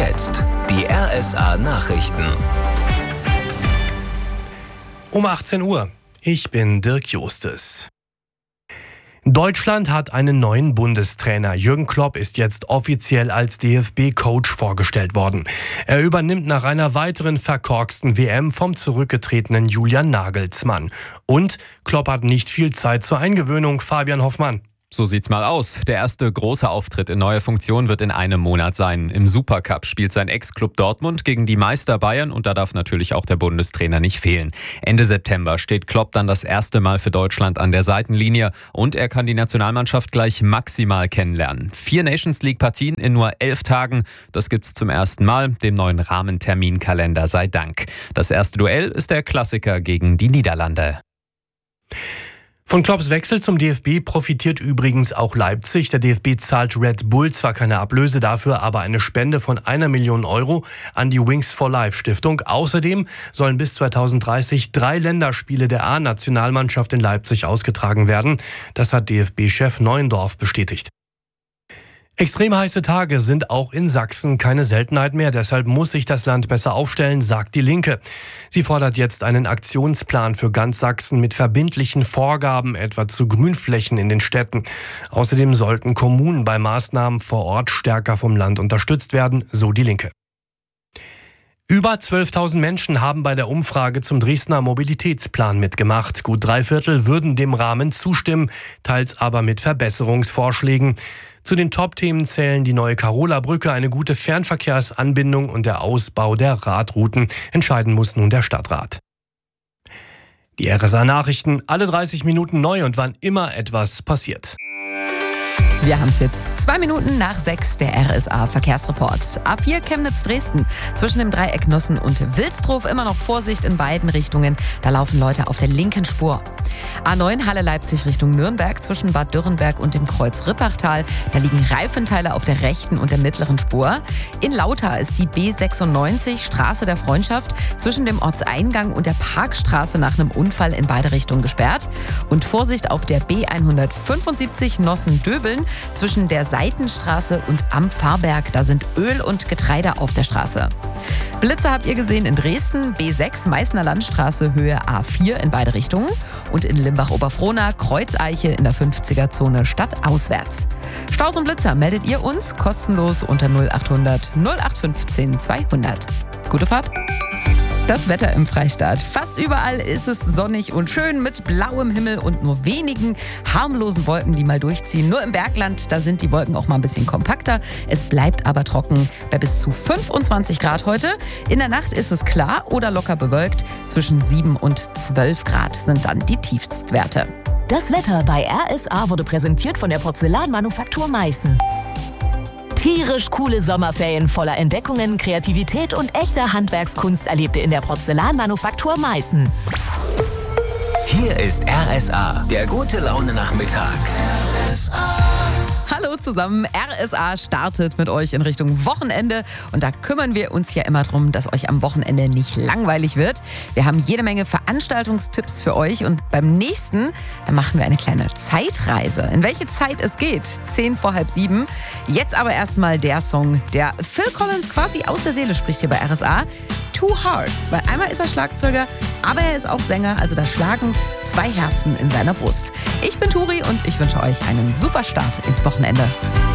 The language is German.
jetzt die RSA Nachrichten. Um 18 Uhr. Ich bin Dirk Justes. Deutschland hat einen neuen Bundestrainer. Jürgen Klopp ist jetzt offiziell als DFB-Coach vorgestellt worden. Er übernimmt nach einer weiteren verkorksten WM vom zurückgetretenen Julian Nagelsmann. Und Klopp hat nicht viel Zeit zur Eingewöhnung. Fabian Hoffmann. So sieht's mal aus. Der erste große Auftritt in neuer Funktion wird in einem Monat sein. Im Supercup spielt sein Ex-Club Dortmund gegen die Meister Bayern und da darf natürlich auch der Bundestrainer nicht fehlen. Ende September steht Klopp dann das erste Mal für Deutschland an der Seitenlinie und er kann die Nationalmannschaft gleich maximal kennenlernen. 4 Nations-League-Partien in nur 11 Tagen. Das gibt's zum ersten Mal, dem neuen Rahmenterminkalender sei Dank. Das erste Duell ist der Klassiker gegen die Niederlande. Von Klopps Wechsel zum DFB profitiert übrigens auch Leipzig. Der DFB zahlt Red Bull zwar keine Ablöse dafür, aber eine Spende von 1 Million Euro an die Wings for Life Stiftung. Außerdem sollen bis 2030 3 Länderspiele der A-Nationalmannschaft in Leipzig ausgetragen werden. Das hat DFB-Chef Neuendorf bestätigt. Extrem heiße Tage sind auch in Sachsen keine Seltenheit mehr. Deshalb muss sich das Land besser aufstellen, sagt die Linke. Sie fordert jetzt einen Aktionsplan für ganz Sachsen mit verbindlichen Vorgaben, etwa zu Grünflächen in den Städten. Außerdem sollten Kommunen bei Maßnahmen vor Ort stärker vom Land unterstützt werden, so die Linke. Über 12.000 Menschen haben bei der Umfrage zum Dresdner Mobilitätsplan mitgemacht. Gut 3/4 würden dem Rahmen zustimmen, teils aber mit Verbesserungsvorschlägen. Zu den Top-Themen zählen die neue Karola-Brücke, eine gute Fernverkehrsanbindung und der Ausbau der Radrouten. Entscheiden muss nun der Stadtrat. Die RSA-Nachrichten, alle 30 Minuten neu und wann immer etwas passiert. Wir haben es jetzt 2 Minuten nach 6, der RSA-Verkehrsreport. A4 Chemnitz-Dresden, zwischen dem Dreieck Nossen und Wilsdruf immer noch Vorsicht in beiden Richtungen. Da laufen Leute auf der linken Spur. A9 Halle-Leipzig Richtung Nürnberg, zwischen Bad Dürrenberg und dem Kreuz Rippachtal. Da liegen Reifenteile auf der rechten und der mittleren Spur. In Lauter ist die B96 Straße der Freundschaft zwischen dem Ortseingang und der Parkstraße nach einem Unfall in beide Richtungen gesperrt. Und Vorsicht auf der B175 Nossen-Döbeln zwischen der Seitenstraße und am Fahrberg. Da sind Öl und Getreide auf der Straße. Blitze habt ihr gesehen in Dresden, B6 Meißner Landstraße, Höhe A4 in beide Richtungen. Und in Limbach-Oberfrohna, Kreuzeiche in der 50er-Zone stadtauswärts. Staus und Blitzer meldet ihr uns kostenlos unter 0800 0815 200. Gute Fahrt! Das Wetter im Freistaat. Fast überall ist es sonnig und schön mit blauem Himmel und nur wenigen harmlosen Wolken, die mal durchziehen. Nur im Bergland, da sind die Wolken auch mal ein bisschen kompakter. Es bleibt aber trocken bei bis zu 25 Grad heute. In der Nacht ist es klar oder locker bewölkt. Zwischen 7 und 12 Grad sind dann die Tiefstwerte. Das Wetter bei RSA wurde präsentiert von der Porzellanmanufaktur Meißen. Tierisch coole Sommerferien voller Entdeckungen, Kreativität und echter Handwerkskunst erlebt ihr in der Porzellanmanufaktur Meißen. Hier ist RSA, der gute Laune-Nachmittag. Hallo zusammen, RSA startet mit euch in Richtung Wochenende und da kümmern wir uns ja immer darum, dass euch am Wochenende nicht langweilig wird. Wir haben jede Menge Veranstaltungstipps für euch und beim nächsten, da machen wir eine kleine Zeitreise. In welche Zeit es geht, 10 vor halb 7. Jetzt aber erstmal der Song, der Phil Collins quasi aus der Seele spricht hier bei RSA. Two Hearts, weil einmal ist er Schlagzeuger, aber er ist auch Sänger, also da schlagen 2 Herzen in seiner Brust. Ich bin Turi und ich wünsche euch einen super Start ins Wochenende.